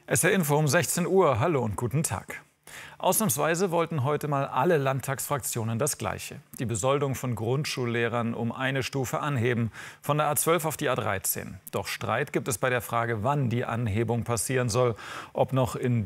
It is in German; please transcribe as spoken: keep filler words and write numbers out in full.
S R Info um sechzehn Uhr. Hallo und guten Tag. Ausnahmsweise wollten heute mal alle Landtagsfraktionen das Gleiche. Die Besoldung von Grundschullehrern um eine Stufe anheben, von der A zwölf auf die A dreizehn. Doch Streit gibt es bei der Frage, wann die Anhebung passieren soll. Ob noch in